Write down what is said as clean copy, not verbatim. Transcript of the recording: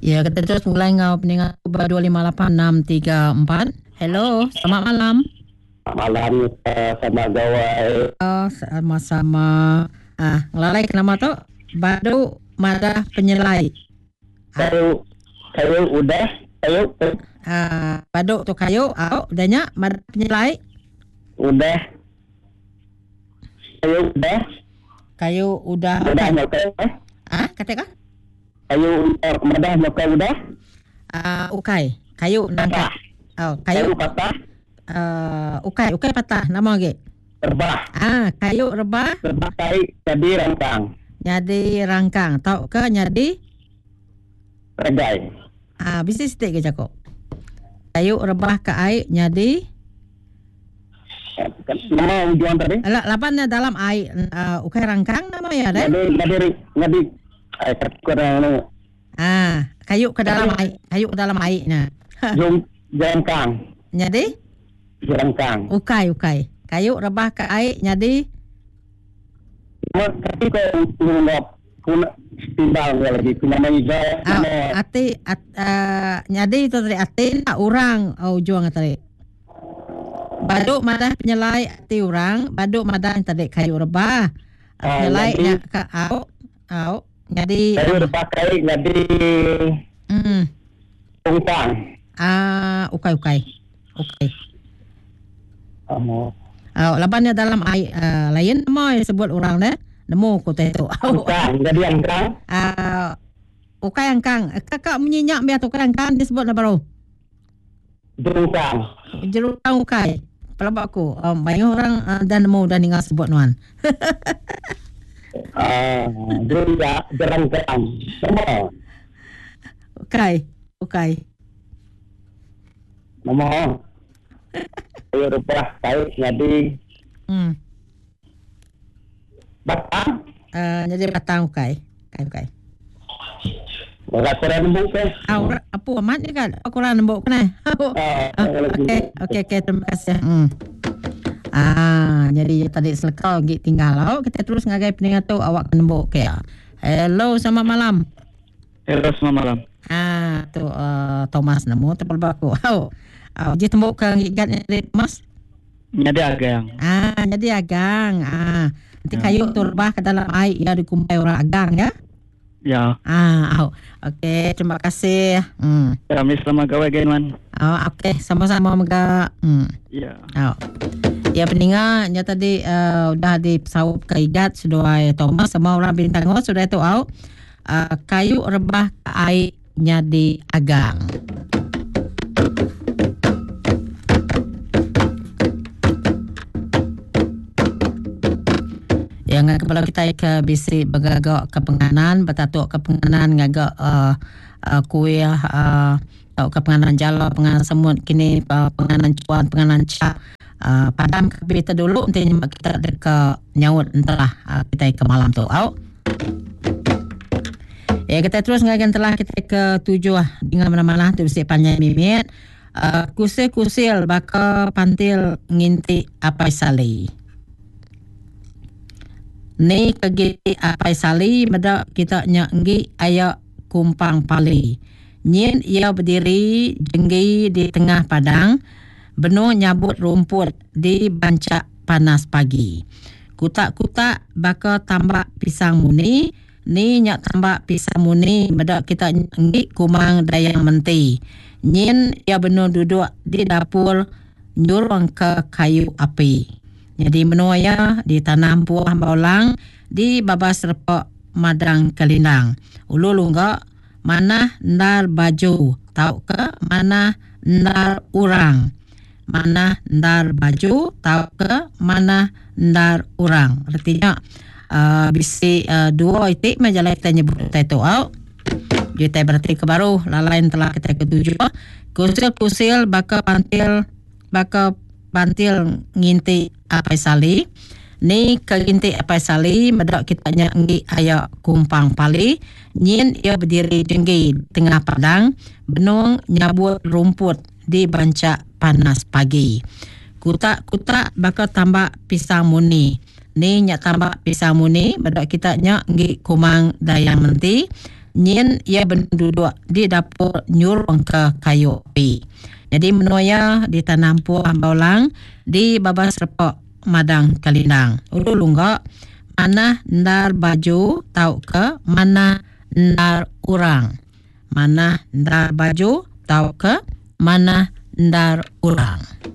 Ya, kita terus mulai ngau peningat 258634. Hello, selamat malam. Malam sama gawai. Sama-sama. Ngelalai ke nama tu? Badu Madah Penyelai. Kayu udah. Badu tu kayu. Udahnya Madah Penyelai. Udah. Kayu udah. Udah Udah nyokai. Katakan? Kayu madah nyokai udah. Ukai. Kayu nangka. Kayu patah. Ukai patah. Nama lagi. Rebah. Kayu rebah. Rebah kai jadi rangkang. Jadi rangkang. Tahu ke jadi? Regai. Bisa sedikit ke cakap. Kayu rebah ke air jadi? Nama ujuan tadi? Lapannya dalam air. Ukai rangkang nama ya ada? Ngadi. Kurang. Kayu ke dalam air. Kayu ke dalam airnya. Rangkang. Jadi? Rangkang. Ukai. Kayu rebah ke air jadi? Tapi kau punya timbal lagi punya meja. Jadi itu tadi ati orang ujung tadi. Baduk madah penyelai ati orang, baduk madah yang tadi kayu rebah. Penyelai nya ke au. Jadi kayu rebah kai jadi tungtang. Ukai. Labannya dalam air lain mau sebut orang deh. Nemu ko tu. Jadi angkang. Ukai angkang. Kakak menyenyak biar ukai angkang disebut apa baru? Jerukang ukai. Pelabak aku. Banyak orang dan nemu dan ingat sebut nuan. Jerangkang. Nama. Ukai. Nama. Kayu rebah kai jadi batang. Jadi batang ukai. Orang Korea nembuk ke? Apa amat ni kan? Korea nembuk kena. Okey, terima kasih. Jadi tadi selekau gig tinggal kita terus ngagai peningat tu awak nembuk ke. Hello, selamat malam. Hello, selamat malam. Tu Thomas nemu tepal baku. Dia tembuk ke gigatnya Thomas? Jadi agang. Jadi agang. Nanti kayu tu rebah ke dalam air ya dikumpai orang agang ya. Ya. Okey, terima kasih. Kami sama gawai gaiman. Okey, sama-sama mega. Ya. Ya peningat nya tadi udah disaup ke igat sudah Thomas sama orang bintang sudah itu kayu rebah ke air nya di agang. Yang kepala kita ke bisi bagagak kepenganan betatuk kepenganan ngagak kuih atau kepenganan jala penganan semut kini penganan cuan penganan ca padam kita dulu nanti kita ke nyaut entahlah kita ke malam tu kita terus ngagan telah kita ke 7 dengan mana-mana tu bisi panjang mimit kusil baka pantil nginti apa sali. Ni kegiti apai sali meda kita nyanggi ayak kumpang pali. Nyin ia berdiri jenggi di tengah padang, benuh nyabut rumput di bancak panas pagi. Kutak-kutak baka tambak pisang muni, ni nyak tambak pisang muni meda kita nyanggi kumang dayang menti. Nyin ia benuh duduk di dapur nyurung ke kayu api. Jadi menuaya di tanam buah baulang di babas repok madang kelindang. Ulu enggak mana ndar baju. Tahu ke mana ndar urang. Mana ndar baju. Tahu ke mana ndar urang. Artinya bisi dua itik majalah kita nyebut itu kita berarti ke baru lalain telah kita ketujuh. Kusil baka pantil nginti apai sali ni keginti apai sali medok kita nyangi ayak kumpang pali nyin ia berdiri jenggi tengah padang benung nyabut rumput di bancak panas pagi. Kutak-kutak bakal tambak pisang muni ni nyak tambak pisang muni medok kita nyangi kumang dayang menti Nyen ia berduduk di dapur nyurung ke kayu api. Jadi menoya di tanam pu ambaulang di babas repok madang kalindang. Ulu lunggak mana ndar baju tau ke mana ndar urang. Mana ndar baju tau ke mana ndar urang.